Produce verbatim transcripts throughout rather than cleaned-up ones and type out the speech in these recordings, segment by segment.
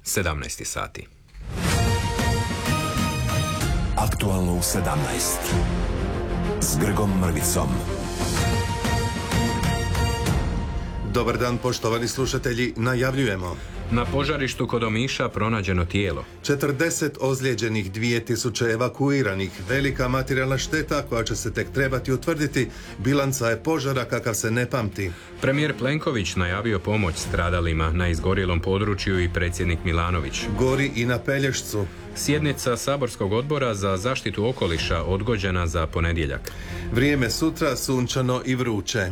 sedamnaest sati. Aktualno u sedamnaest s Grgom Mrvicom. Dobar dan, poštovani slušatelji, najavljujemo. Na požarištu kod Omiša pronađeno tijelo. četrdeset ozlijeđenih, dvije tisuće evakuiranih, velika materijalna šteta koja će se tek trebati utvrditi, bilanca je požara kakav se ne pamti. Premijer Plenković najavio pomoć stradalima na izgorjelom području i predsjednik Milanović. Gori i na Pelješcu. Sjednica Saborskog odbora za zaštitu okoliša odgođena za ponedjeljak. Vrijeme sutra sunčano i vruće.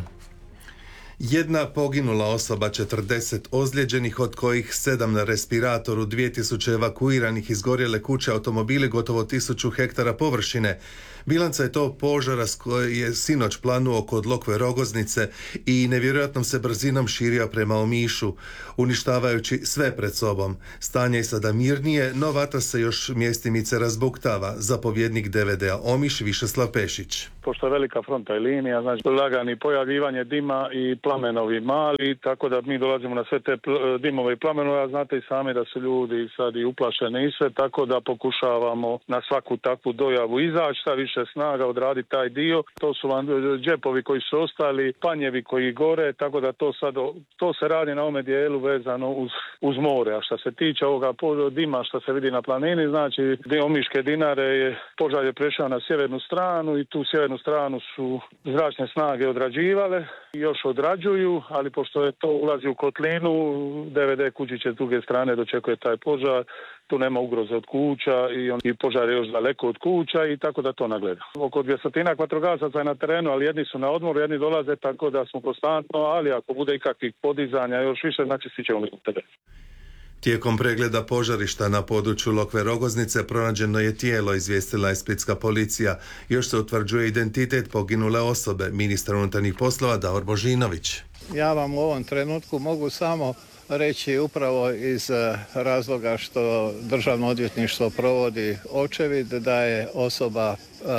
Jedna poginula osoba, četrdeset ozlijeđenih, od kojih sedam na respiratoru, dvije tisuće evakuiranih, izgorjele kuće, automobili, gotovo tisuću hektara površine. Bilanca je to požara s koje je sinoć planuo kod Lokve Rogoznice i nevjerojatnom se brzinom širio prema Omišu, uništavajući sve pred sobom. Stanje je sada mirnije, no vatra se još mjestimice razbuktava. Zapovjednik D V D-a Omiš Višeslav Pešić. Pošto je velika fronta i linija, znači lagani pojavljivanje dima i plamenovi mali, tako da mi dolazimo na sve te pl- dimove i plamenove, a znate i sami da su ljudi sad i uplašeni i sve, tako da pokušavamo na svaku takvu dojavu izaći, šta više snaga odraditi taj dio. To su vam džepovi koji su ostali, panjevi koji gore, tako da to sad, to se radi na ovome dijelu vezano uz, uz more. A što se tiče ovoga dima što se vidi na planini, znači Omiške Dinare je požar je prešao na sjevernu stranu i tu sjevernu stranu su zračne snage odrađivale, još odrađuju, ali pošto je to ulazi u kotlinu, D V D Kučiće s druge strane dočekuje taj požar, tu nema ugroze od kuća i, on, i požar je još daleko od kuća i tako da to nagleda. Oko dvjestotinak vatrogasaca je na terenu, ali jedni su na odmoru, jedni dolaze, tako da smo konstantno, ali ako bude ikakvih podizanja još više, znači svi ćemo u tebe. Tijekom pregleda požarišta na području Lokve Rogoznice pronađeno je tijelo, izvijestila je splitska policija. Još se utvrđuje identitet poginule osobe. Ministar unutarnjih poslova Davor Božinović. Ja vam u ovom trenutku mogu samo reći upravo iz razloga što Državno odvjetništvo provodi očevid da je osoba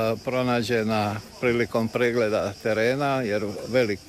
pronađena prilikom pregleda terena, jer velik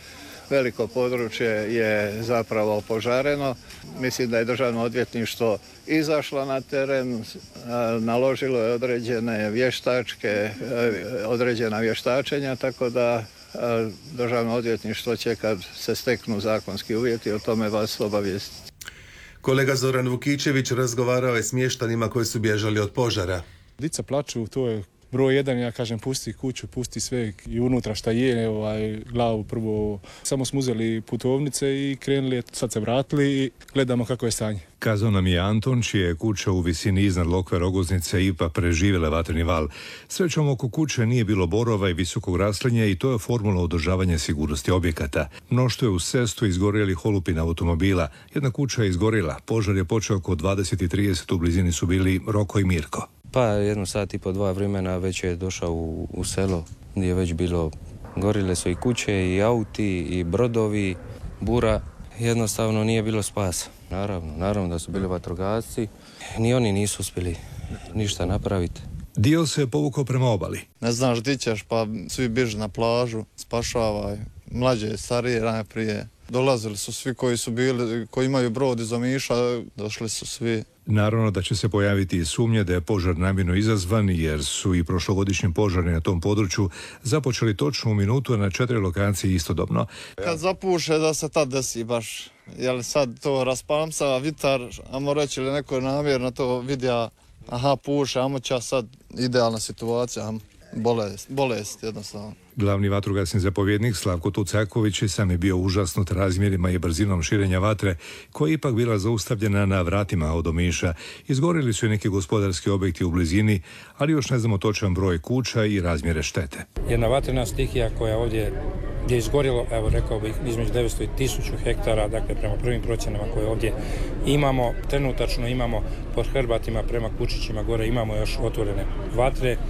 Veliko područje je zapravo požareno. Mislim da je Državno odvjetništvo izašlo na teren, naložilo je određene vještačke, određena vještačenja, tako da Državno odvjetništvo će kad se steknu zakonski uvjeti o tome vas obavijestiti. Kolega Zoran Vukičević razgovarao je s mještanima koji su bježali od požara. Dica plaču, to je broj jedan, ja kažem, pusti kuću, pusti sve i unutra šta je, ovaj, glavu prvo. Samo smo uzeli putovnice i krenuli, sad se vratili i gledamo kako je stanje. Kazao nam je Anton, čija je kuća u visini iznad Lokve Rogoznice ipak preživjela vatreni val. Srećom oko kuće nije bilo borova i visokog raslinja i to je formula održavanja sigurnosti objekata. Mnoštvo je u cestu izgorjelih olupina automobila. Jedna kuća je izgorjela. Požar je počeo oko dvadeset i trideset, u blizini su bili Roko i Mirko. Pa jedno sat i po dva vremena već je došao u, u selo gdje je već bilo, gorile su i kuće i auti i brodovi, bura, jednostavno nije bilo spasa. Naravno, naravno da su bili vatrogasci, ni oni nisu uspjeli ništa napraviti. Dio se je povukao prema obali. Ne znaš gdje ćeš, pa svi bježe na plažu, spašavaj, mlađe, starije najprije. Dolazili su svi koji su bili, koji imaju brod iz Omiša, došli su svi. Naravno da će se pojaviti i sumnje da je požar namjerno izazvan, jer su i prošlogodišnji požari na tom području započeli točno u minutu na četiri lokacije istodobno. Kad zapuše da se tad desi baš, jel sad to raspamsa, vitar, amo reći ili neko namjerno to vidja, aha puše, amo će sad idealna situacija, bolest, bolest jednostavno. Glavni vatrogasni zapovjednik Slavko Tucaković sam je bio užasnut razmjerima i brzinom širenja vatre, koja je ipak bila zaustavljena na vratima od Omiša. Izgorili su i neki gospodarski objekti u blizini, ali još ne znamo točan broj kuća i razmjere štete. Jedna vatrena stihija koja ovdje gdje je izgorilo, evo rekao bih, između devetsto i tisuću hektara, dakle prema prvim procjenama koje ovdje imamo, trenutačno imamo pod hrbatima prema kučićima gore, imamo još otvorene vatre.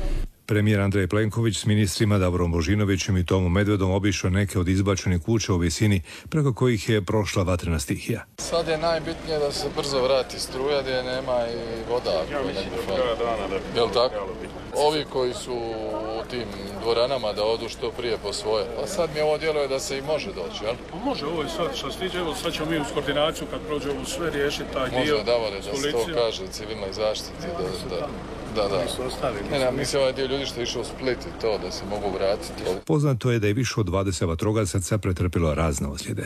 Premijer Andrej Plenković s ministrima Davorom Božinovićem i Tomom Medvedom obišao neke od izbačenih kuća u visini preko kojih je prošla vatrena stihija. Sad je najbitnije da se brzo vrati struja gdje nema i voda. Jel tako? Ovi koji su u tim dvoranama da odu što prije po svoje. Pa sad mi ovo djeluje da se i može doći, jel? Pa može, ovo je sad što se tiče, evo sad ćemo mi uz koordinaciju kad prođe ovo sve riješiti taj dio. Možda Davore da se to kaže civilnoj zaštiti. Da, da, da, da. Ne, ne, mislim ovaj dio ljudi što je išao u Split i to da se mogu vratiti. Poznato je da je više od dvadeset vatrogasaca pretrpilo razne ozljede.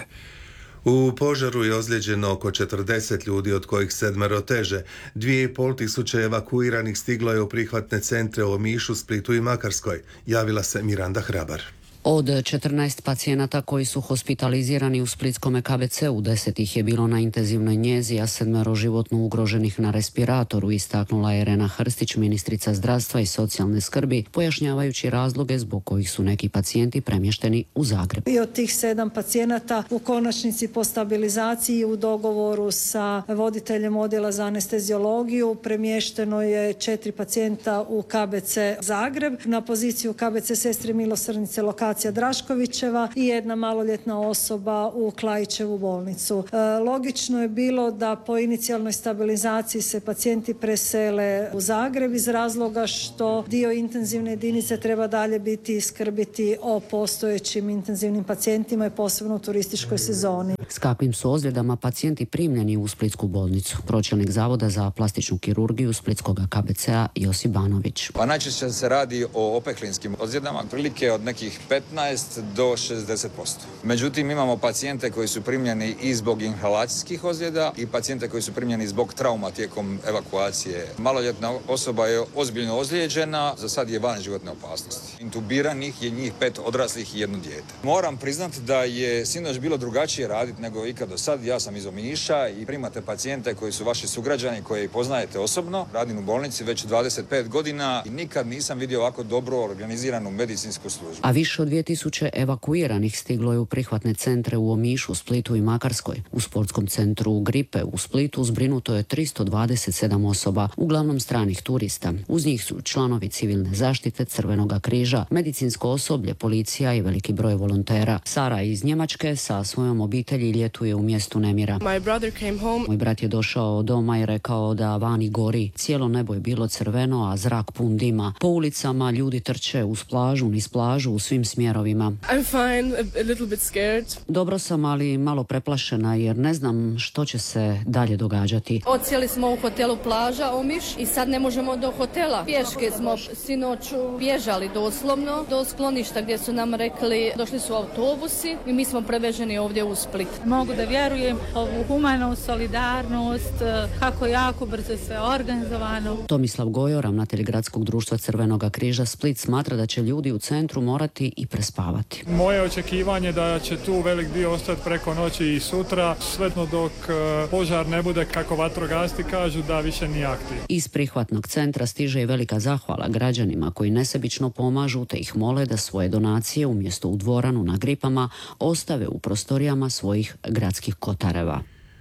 U požaru je ozlijeđeno oko četrdeset ljudi, od kojih sedmero teže. Dvije i pol tisuće evakuiranih stiglo je u prihvatne centre u Omišu, Splitu i Makarskoj. Javila se Miranda Hrabar. Od četrnaest pacijenata koji su hospitalizirani u splitskom K B C-u, deset ih je bilo na intenzivnoj njezi, a sedmero životno ugroženih na respiratoru, istaknula je Irena Hrstić, ministrica zdravstva i socijalne skrbi, pojašnjavajući razloge zbog kojih su neki pacijenti premješteni u Zagreb. I od tih sedam pacijenata u konačnici po stabilizaciji u dogovoru sa voditeljem odjela za anesteziologiju premješteno je četiri pacijenta u K B C Zagreb, na poziciju K B C Sestre milosrdnice lokacija Draškovićeva i jedna maloljetna osoba u Klajićevu bolnicu. E, logično je bilo da po inicijalnoj stabilizaciji se pacijenti presele u Zagreb iz razloga što dio intenzivne jedinice treba dalje biti i skrbiti o postojećim intenzivnim pacijentima i posebno u turističkoj sezoni. S kakvim su ozljedama pacijenti primljeni u splitsku bolnicu? Pročelnik Zavoda za plastičnu kirurgiju splitskog K B C-a Josip Banović. Pa najčešće se radi o opeklinskim ozljedama, prilike od nekih petnaest do šezdeset posto. Međutim, imamo pacijente koji su primljeni i zbog inhalacijskih ozljeda i pacijente koji su primljeni zbog trauma tijekom evakuacije. Maloljetna osoba je ozbiljno ozlijeđena, za sad je van životne opasnosti. Intubiranih je njih pet odraslih i jedno dijete. Moram priznati da je sinoć bilo drugačije raditi nego ikad do sad. Ja sam iz Omiša i primate pacijente koji su vaši sugrađani, koje poznajete osobno. Radim u bolnici već dvadeset pet godina i nikad nisam vidio ovako dobro organiziranu medicinsku službu. A više od dvije tisuće evakuiranih stiglo je u prihvatne centre u Omišu, Splitu i Makarskoj. U sportskom centru Gripe u Splitu zbrinuto je tristo dvadeset sedam osoba, uglavnom stranih turista. Uz njih su članovi civilne zaštite, Crvenog križa, medicinsko osoblje, policija i veliki broj volontera. Sara iz Njemačke sa svojom obitelji ljetuje u mjestu nemira. My brother came home. Moj brat je došao od doma i rekao da vani gori. Cijelo nebo je bilo crveno, a zrak pun dima. Po ulicama ljudi trče uz plažu, niz plažu, u svim smjerovima. I'm fine, a little bit scared. Dobro sam, ali malo preplašena jer ne znam što će se dalje događati. Odsjeli smo u hotelu Plaža Omiš i sad ne možemo do hotela. Pješke smo sinoć bježali doslovno do skloništa gdje su nam rekli došli su autobusi i mi smo preveženi ovdje u Split. Mogu da vjerujem ovu humanu solidarnost, kako jako brzo sve organizovano. Tomislav Gojo, ravnatelj Gradskog društva Crvenog križa Split, smatra da će ljudi u centru morati i prespavati. Moje očekivanje da će tu velik dio ostati preko noći i sutra, svetno dok požar ne bude, kako vatrogasci kažu, da više nije aktiv. Iz prihvatnog centra stiže i velika zahvala građanima koji nesebično pomažu te ih mole da svoje donacije umjesto u dvoranu na Gripama ostave u prostorijama svojih gradskih kotareva.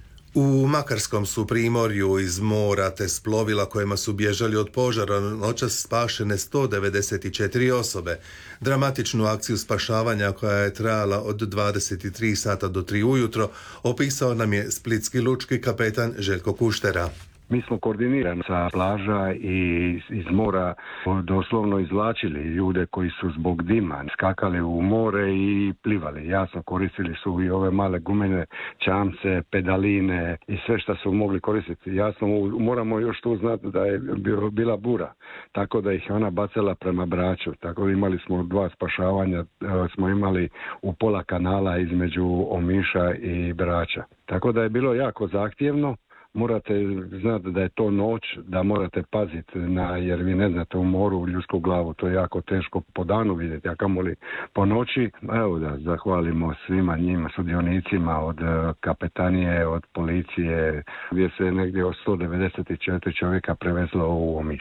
U Makarskom su primorju iz mora te s plovila kojima su bježali od požara noćas spašene sto devedeset četiri osobe. Dramatičnu akciju spašavanja koja je trajala od dvadeset tri sata do tri ujutro opisao nam je splitski lučki kapetan Željko Kuštera. Mi smo koordinirani sa plaža i iz mora doslovno izvlačili ljude koji su zbog dima skakali u more i plivali. Jasno, koristili su i ove male gumene čamce, pedaline i sve što su mogli koristiti. Jasno, moramo još tu znati da je bila bura, tako da ih ona bacala prema Braču. Tako da imali smo dva spašavanja, smo imali u pola kanala između Omiša i Brača. Tako da je bilo jako zahtjevno. Morate znati da je to noć, da morate paziti, na, jer vi ne znate u moru ljudsku glavu, to je jako teško po danu vidjeti, a kamoli po noći. Evo da zahvalimo svima njima, sudionicima od kapetanije, od policije, gdje se negdje od sto devedeset četiri čovjeka prevezlo u Omiš.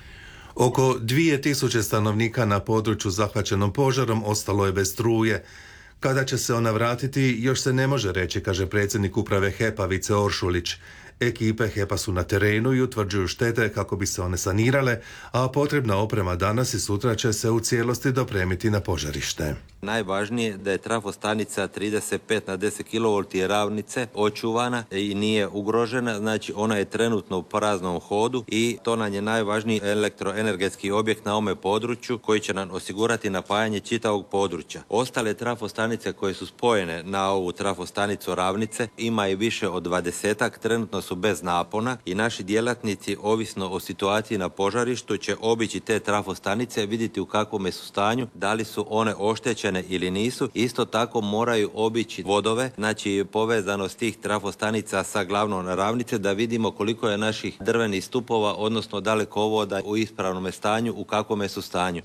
Oko dvije tisuće stanovnika na području zahvaćenom požarom ostalo je bez struje. Kada će se ona vratiti, još se ne može reći, kaže predsjednik uprave H E P-a Vice Oršulić. Ekipe H E P-a su na terenu i utvrđuju štete kako bi se one sanirale, a potrebna oprema danas i sutra će se u cijelosti dopremiti na požarište. Najvažnije da je trafostanica trideset pet na deset kilovolti ravnice očuvana i nije ugrožena, znači ona je trenutno u praznom hodu i to nam je najvažniji elektroenergetski objekt na ovome području koji će nam osigurati napajanje čitavog područja. Ostale trafostanice koje su spojene na ovu trafostanicu ravnice ima i više od dvadesetak, trenutno su bez napona i naši djelatnici, ovisno o situaciji na požarištu, će obići te trafostanice, vidjeti u kakvom su stanju, da li su one oštećene ili nisu. Isto tako moraju obići vodove, znači povezanost tih trafostanica sa glavnom ravnice, da vidimo koliko je naših drvenih stupova, odnosno dalekovoda u ispravnom stanju, u kakvom su stanju.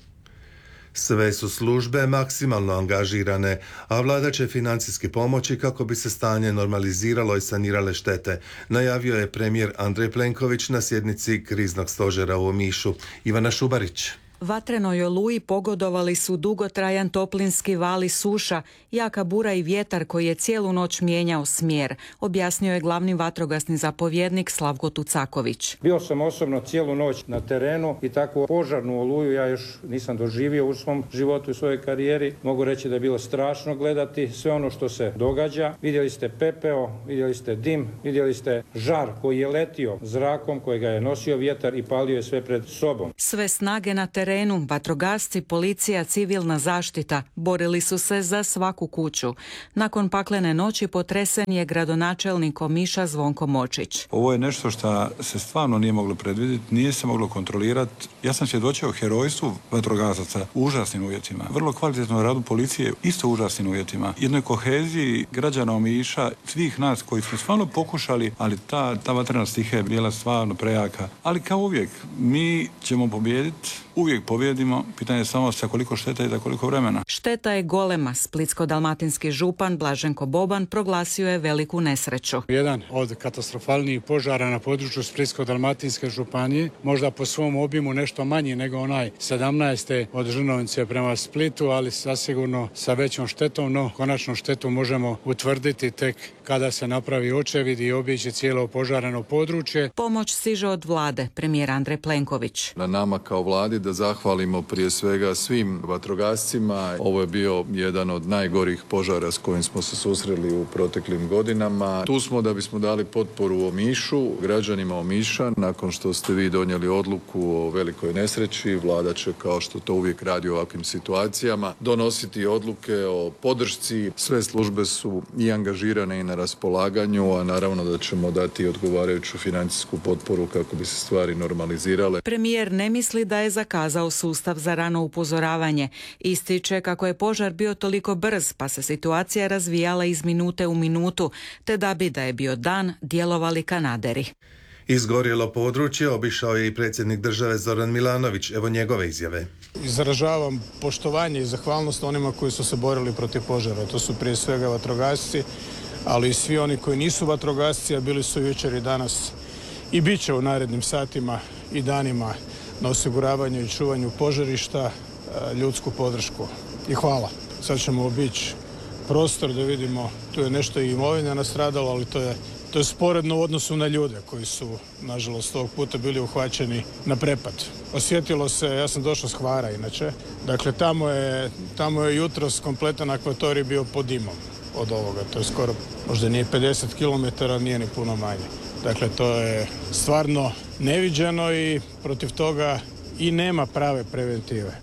Sve su službe maksimalno angažirane, a vlada će financijski pomoći kako bi se stanje normaliziralo i sanirale štete, najavio je premijer Andrej Plenković na sjednici kriznog stožera u Omišu. Ivana Šubarić. Vatrenoj oluji pogodovali su dugotrajan toplinski val i suša, jaka bura i vjetar koji je cijelu noć mijenjao smjer, objasnio je glavni vatrogasni zapovjednik Slavko Tucaković. Bio sam osobno cijelu noć na terenu i takvu požarnu oluju ja još nisam doživio u svom životu, u svojoj karijeri. Mogu reći da je bilo strašno gledati sve ono što se događa. Vidjeli ste pepeo, vidjeli ste dim, vidjeli ste žar koji je letio zrakom, kojega je nosio vjetar i palio je sve pred sobom. Sve snage na terenu terenu, vatrogasci, policija, civilna zaštita borili su se za svaku kuću. Nakon paklene noći potresen je gradonačelnik Omiša Zvonko Močić. Ovo je nešto što se stvarno nije moglo predvidjeti, nije se moglo kontrolirati. Ja sam svjedočio herojstvu vatrogasaca u užasnim uvjetima. Vrlo kvalitetnom radu policije isto u užasnim uvjetima. Jednoj koheziji građana Omiša, svih nas koji smo stvarno pokušali, ali ta, ta vatrena stihija je bila stvarno prejaka. Ali kao uvijek, mi ćemo pobijediti. Uvijek pobjedimo, pitanje je samo sa koliko šteta i za koliko vremena. Šteta je golema. Splitsko-dalmatinski župan Blaženko Boban proglasio je veliku nesreću. Jedan od katastrofalnijih požara na području Splitsko-dalmatinske županije, možda po svom obimu nešto manji nego onaj sedamnaeste od Žrnovnice prema Splitu, ali zasigurno sa većom štetom, no konačnu štetu možemo utvrditi tek kada se napravi očevid i obiđe cijelo požareno područje. Pomoć stiže od vlade, premijer Andrej Plenković. Na nama kao vladi da zahvalimo prije svega svim vatrogascima. Ovo je bio jedan od najgorih požara s kojim smo se susreli u proteklim godinama. Tu smo da bismo dali potporu Omišu, građanima Omiša. Nakon što ste vi donijeli odluku o velikoj nesreći, vlada će, kao što to uvijek radi u ovakvim situacijama, donositi odluke o podršci. Sve službe su i angažirane i na raspolaganju, a naravno da ćemo dati odgovarajuću financijsku potporu kako bi se stvari normalizirale. Premijer ne misli da je zakazao sustav za rano upozoravanje. Ističe kako je požar bio toliko brz, pa se situacija razvijala iz minute u minutu, te da bi da je bio dan djelovali kanaderi. Izgorjelo područje obišao je i predsjednik države Zoran Milanović. Evo njegove izjave. Izražavam poštovanje i zahvalnost onima koji su se borili protiv požara. To su prije svega vatrogasci, ali i svi oni koji nisu vatrogasci, a bili su jučer i danas i bit će u narednim satima i danima na osiguravanju i čuvanju požarišta ljudsku podršku. I hvala. Sad ćemo obići prostor da vidimo, tu je nešto i imovine nastradalo, ali to je, to je sporedno u odnosu na ljude koji su, nažalost, ovog puta bili uhvaćeni na prepad. Osjetilo se, ja sam došao s Hvara inače, dakle tamo je, tamo je jutros kompletan akvatorij bio pod dimom od ovoga. To je skoro, možda nije pedeset kilometara, nije ni puno manje. Dakle, to je stvarno neviđeno i protiv toga i nema prave preventive.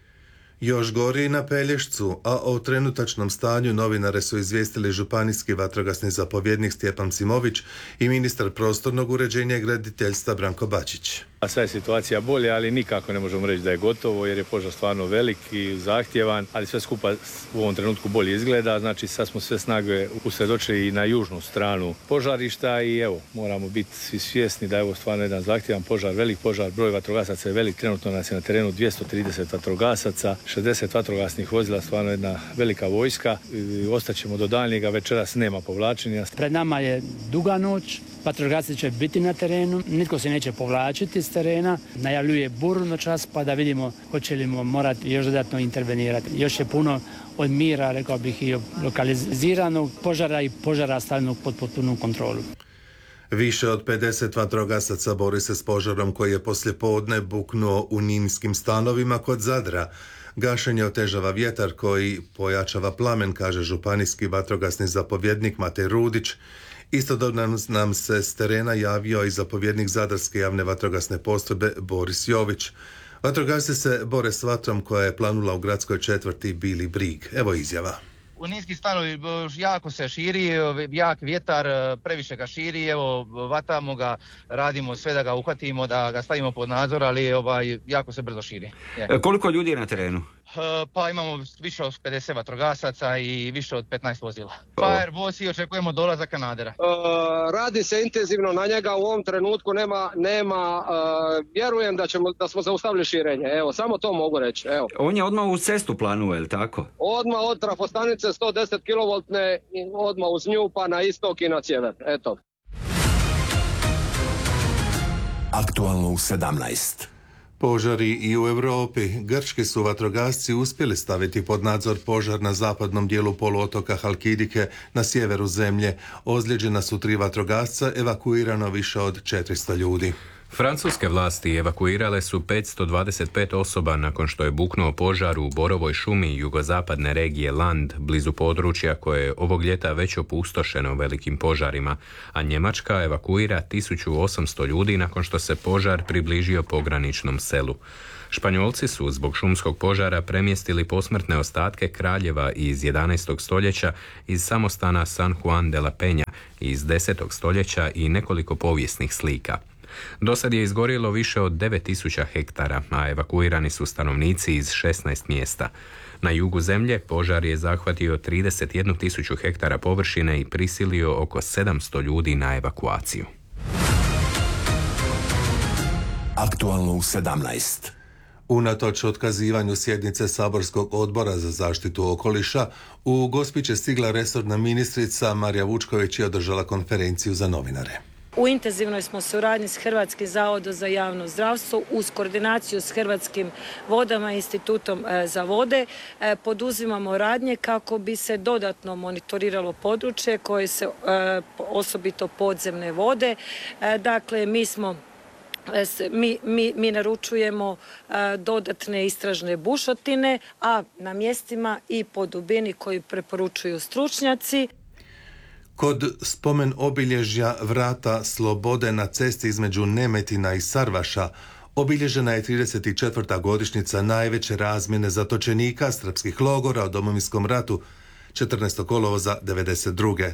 Još gori na Pelješcu, a o trenutačnom stanju novinare su izvijestili županijski vatrogasni zapovjednik Stjepan Simović i ministar prostornog uređenja i graditeljstva Branko Bačić. A sad je situacija bolja, ali nikako ne možemo reći da je gotovo jer je požar stvarno velik i zahtjevan, ali sve skupa u ovom trenutku bolje izgleda, znači sad smo sve snage usredočili i na južnu stranu požarišta i evo, moramo biti svi svjesni da je ovo stvarno jedan zahtjevan požar, velik požar, broj vatrogasaca je velik, trenutno nas je na terenu dvjesto trideset vatrogasaca, šezdeset vatrogasnih vozila, stvarno jedna velika vojska i ostaćemo do daljnjega, večeras nema povlačenja. Pred nama je duga noć, vatrogasci će biti na terenu, nitko se neće povlačiti s terena, najavljuje buru noćas pa da vidimo hoće li morati još dodatno intervenirati. Još je puno od mira, rekao bih, i lokaliziranog požara i požara stavljenog pod potpunu kontrolu. Više od pedeset vatrogasaca bori se s požarom koji je poslijepodne buknuo u ninskim stanovima kod Zadra. Gašenje otežava vjetar koji pojačava plamen, kaže županijski vatrogasni zapovjednik Matej Rudić. Istodobno nam se s terena javio i zapovjednik Zadarske javne vatrogasne postrojbe Boris Jović. Vatrogasci se bore s vatrom koja je planula u gradskoj četvrti Bili Brig. Evo izjava. U niski stanovi jako se širi, jak vjetar, previše ga širi, evo vatamo ga, radimo sve da ga uhvatimo, da ga stavimo pod nadzor, ali ovaj, jako se brzo širi. Je. Koliko ljudi je na terenu? Pa imamo više od pedeset vatrogasaca i više od petnaest vozila. Fire vozi, očekujemo dolazak kanadera. Uh, radi se intenzivno na njega, u ovom trenutku nema, nema uh, vjerujem da, ćemo, da smo zaustavili širenje, evo, samo to mogu reći. Evo. On je odmah u cestu planuje, je li tako? Odmah od trafostanice sto deset kilovoltne, odmah uz nju pa na istok i na sjever, eto. Aktualno u sedamnaest. Požari i u Europi. Grčki su vatrogasci uspjeli staviti pod nadzor požar na zapadnom dijelu poluotoka Halkidike na sjeveru zemlje. Ozlijeđena su tri vatrogasca, evakuirano više od četiristo ljudi. Francuske vlasti evakuirale su petsto dvadeset pet osoba nakon što je buknuo požar u borovoj šumi jugozapadne regije Land, blizu područja koje je ovog ljeta već opustošeno velikim požarima, a Njemačka evakuira tisuću osamsto ljudi nakon što se požar približio pograničnom selu. Španjolci su zbog šumskog požara premjestili posmrtne ostatke kraljeva iz jedanaestog stoljeća iz samostana San Juan de la Peña iz desetog stoljeća i nekoliko povijesnih slika. Dosad je izgorjelo više od devet tisuća hektara, a evakuirani su stanovnici iz šesnaest mjesta. Na jugu zemlje požar je zahvatio trideset jednu tisuću hektara površine i prisilio oko sedamsto ljudi na evakuaciju. Aktualno u sedamnaest. Unatoč otkazivanju sjednice Saborskog odbora za zaštitu okoliša, u Gospić je stigla resorna ministrica Marija Vučković i održala konferenciju za novinare. U intenzivnoj smo suradnji s Hrvatskim zavodom za javno zdravstvo uz koordinaciju s Hrvatskim vodama i Institutom za vode poduzimamo radnje kako bi se dodatno monitoriralo područje koje se osobito podzemne vode. Dakle, mi smo Mi, mi, mi naručujemo a, dodatne istražne bušotine, a na mjestima i po dubini koji preporučuju stručnjaci. Kod spomen obilježja Vrata slobode na cesti između Nemetina i Sarvaša obilježena je trideset četvrta godišnjica najveće razmjene zatočenika srpskih logora u Domovinskom ratu četrnaestog kolovoza devedeset druge.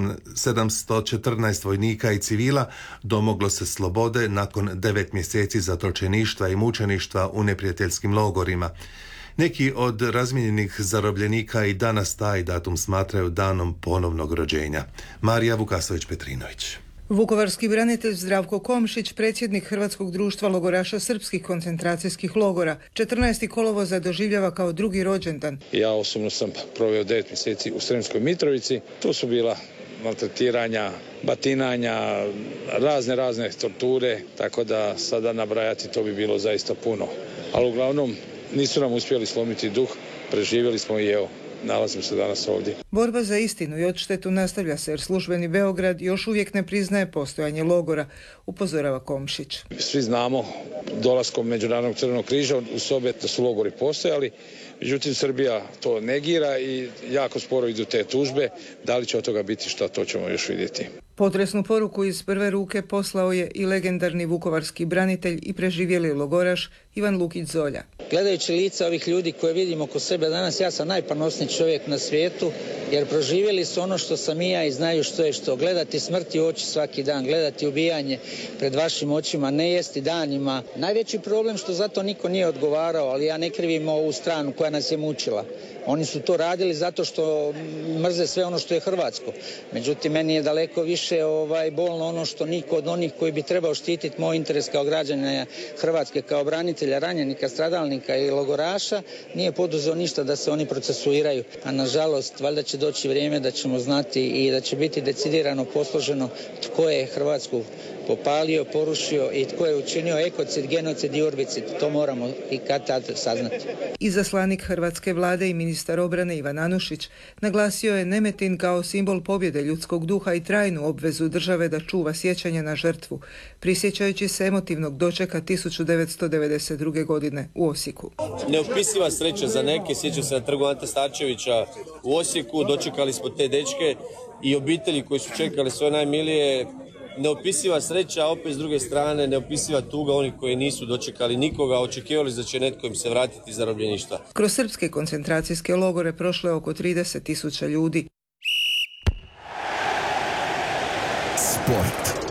sedamsto četrnaest vojnika i civila domoglo se slobode nakon devet mjeseci zatočeništva i mučeništva u neprijateljskim logorima. Neki od razmijenjenih zarobljenika i danas taj datum smatraju danom ponovnog rođenja. Marija Vukasović-Petrinović. Vukovarski branitelj Zdravko Komšić, predsjednik Hrvatskog društva logoraša srpskih koncentracijskih logora, četrnaestog kolovoza doživljava kao drugi rođendan. Ja osobno sam proveo devet mjeseci u Sremskoj Mitrovici. Tu su bila maltretiranja, batinanja, razne, razne torture, tako da sada nabrajati to bi bilo zaista puno. Ali uglavnom nisu nam uspjeli slomiti duh, preživjeli smo i evo, nalazimo se danas ovdje. Borba za istinu i odštetu nastavlja se jer službeni Beograd još uvijek ne priznaje postojanje logora, upozorava Komšić. Svi znamo dolaskom Međunarodnog crvenog križa u sobe da su logori postojali, međutim Srbija to negira i jako sporo idu te tužbe. Da li će od toga biti šta, to ćemo još vidjeti. Potresnu poruku iz prve ruke poslao je i legendarni vukovarski branitelj i preživjeli logoraš Ivan Lukić Zolja. Gledajući lica ovih ljudi koje vidimo oko sebe danas, ja sam najponosniji čovjek na svijetu jer proživjeli su ono što sam i ja i znaju što je što. Gledati smrti u oči svaki dan, gledati ubijanje pred vašim očima, ne jesti danima. Najveći problem što zato niko nije odgovarao, ali ja ne krivim ovu stranu koja nas je mučila. Oni su to radili zato što mrze sve ono što je hrvatsko. Međutim, meni je daleko više ovaj, bolno ono što niko od onih koji bi trebao štititi moj interes kao građana Hrvatske, kao branitelja, ranjenika, stradalnika i logoraša, nije poduzeo ništa da se oni procesuiraju. A nažalost, valjda će doći vrijeme da ćemo znati i da će biti decidirano posloženo tko je Hrvatsku popalio, porušio i tko je učinio ekocid, genocid i urbicid. To moramo i kad tad saznati. Izaslanik hrvatske vlade i ministar ministar obrane Ivan Anušić. Naglasio je Nemetin kao simbol pobjede ljudskog duha i trajnu obvezu države da čuva sjećanje na žrtvu, prisjećajući se emotivnog dočeka tisuću devetsto devedeset druge. godine u Osijeku. Neopisiva sreća za neke, sjećam se na trgu Ante Starčevića u Osijeku, dočekali smo te dečke i obitelji koji su čekali svoje najmilije. Neopisiva sreća, a opet s druge strane neopisiva tuga onih koji nisu dočekali nikoga, očekivali da će netko im se vratiti iz zarobljeništva. Kroz srpske koncentracijske logore prošlo je oko trideset tisuća ljudi. Sport.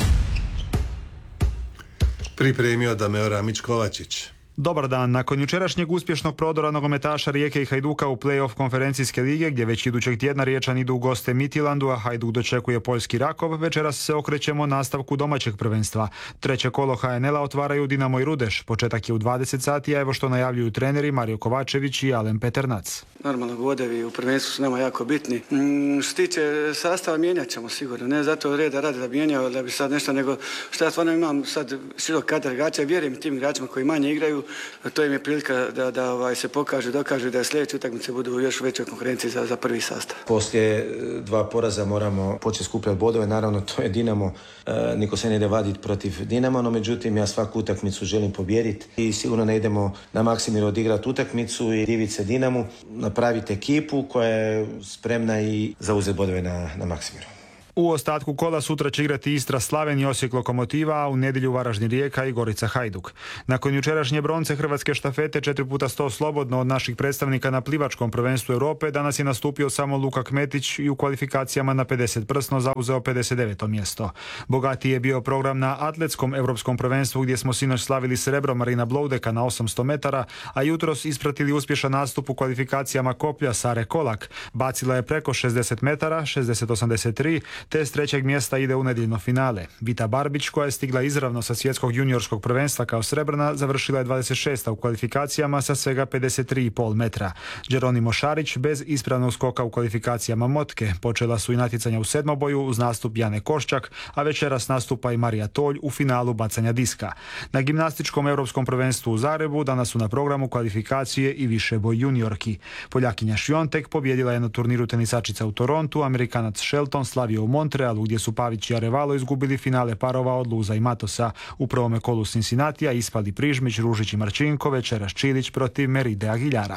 Pripremio Dameo Ramić-Kovačić. Dobar dan. Nakon jučerašnjeg uspješnog prodora nogometaša Rijeke i Hajduka u play-off konferencijske lige, gdje već idućeg tjedna Riječani idu u goste Midtjyllandu, a Hajduk dočekuje poljski Rakov, večeras se okrećemo nastavku domaćeg prvenstva. Treće kolo ha en el-a otvaraju Dinamo i Rudeš. Početak je u dvadeset sati, a evo što najavljuju treneri Mario Kovačević i Alen Peternac. Normalno, bodevi u prvenstvu su nama jako bitni. Mm, što tiče sastava, mijenjat ćemo sigurno. Ne zato reda rade da mijenjao, da bi sad nešto, nego što ja stvarno imam sad širok kadar igrača, vjerujem tim igračima koji manje igraju. To im je prilika da, da ovaj, se pokažu, dokažu da sljedeće utakmice budu još u većoj konkurenciji za, za prvi sastav. Poslije dva poraza moramo početi skupljati bodove, naravno to je Dinamo, e, niko se ne ide vaditi protiv Dinama, no međutim ja svaku utakmicu želim pobijediti i sigurno ne idemo na Maksimir odigrati utakmicu i diviti se Dinamu, napraviti ekipu koja je spremna i zauzeti bodove na, na Maksimiru. U ostatku kola sutra će igrati Istra Slaven i Osijek Lokomotiva, a u nedjelju Varaždin Rijeka i Gorica Hajduk. Nakon jučerašnje bronce hrvatske štafete četiri puta sto slobodno od naših predstavnika na plivačkom prvenstvu Europe, danas je nastupio samo Luka Kmetić i u kvalifikacijama na pedeset prsno zauzeo pedeset deveto mjesto. Bogatiji je bio program na atletskom europskom prvenstvu gdje smo sinoć slavili srebro Marina Bloudeka na osamsto metara, a jutros ispratili uspješan nastup u kvalifikacijama koplja Sare Kolak. Bacila je preko šezdeset metara, šezdeset osamdeset tri, te s trećeg mjesta ide u nedjeljno finale. Vita Barbić, koja je stigla izravno sa svjetskog juniorskog prvenstva kao srebrna, završila je dvadeset šesta u kvalifikacijama sa svega pedeset tri zarez pet metra. Geronimo Šarić bez ispravnog skoka u kvalifikacijama motke. Počela su i natjecanja u sedmoboju uz nastup Jane Koščak, a večeras nastupa i Marija Tolj u finalu bacanja diska. Na gimnastičkom europskom prvenstvu u Zagrebu danas su na programu kvalifikacije i višeboj juniorki. Poljakinja Šviontek pobjedila je na turniru tenisačica u Torontu, Amerikanac Shelton slavio u Montrealu, gdje su Pavić i Arevalo izgubili finale parova od Luza i Matosa. U prvome kolu Cincinnatija ispali Prižmić, Ružić i Marčinko, večeras Čilić protiv Meride Aguilara.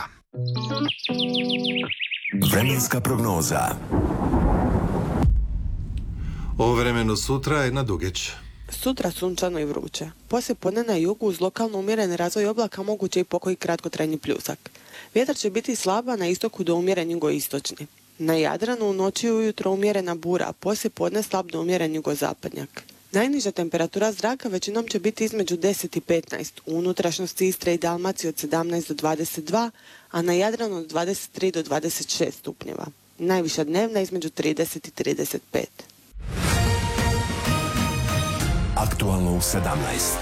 Vremenska prognoza. O vremenu sutra je na Dugeć. Sutra sunčano i vruće. Poslije podne na jugu uz lokalno umjeren razvoj oblaka moguće i pokoji kratkotrajni pljusak. Vjetar će biti slaba, na istoku do umjeren jugoistočni. Na Jadranu u noći i ujutro umjerena bura, poslije podne slab do umjeren jugozapadnjak. Najniža temperatura zraka većinom će biti između deset i petnaest, u unutrašnjosti Istre i Dalmacije od sedamnaest do dvadeset dva, a na Jadranu od dvadeset tri do dvadeset šest stupnjeva. Najviša dnevna između trideset i trideset pet. Aktualno u sedamnaest.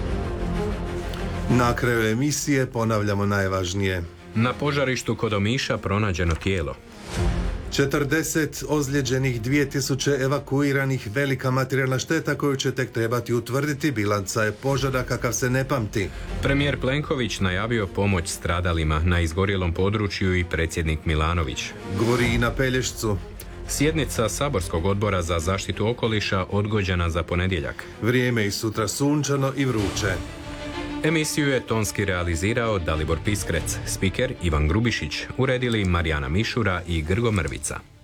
Na kraju emisije ponavljamo najvažnije. Na požarištu kod Omiša pronađeno tijelo. četrdeset ozlijeđenih, dvije tisuće evakuiranih, velika materijalna šteta koju će tek trebati utvrditi, bilanca je požara kakav se ne pamti. Premijer Plenković najavio pomoć stradalima na izgorjelom području i predsjednik Milanović. Gori i na Pelješcu. Sjednica Saborskog odbora za zaštitu okoliša odgođena za ponedjeljak. Vrijeme i sutra sunčano i vruće. Emisiju je tonski realizirao Dalibor Piskrec, spiker Ivan Grubišić, uredili Marijana Mišura i Grgo Mrvica.